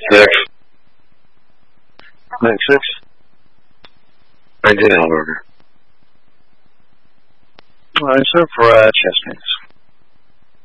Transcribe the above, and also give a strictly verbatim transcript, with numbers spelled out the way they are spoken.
Six. Nine six. I did hamburger. All right, sir, for uh, chest pains.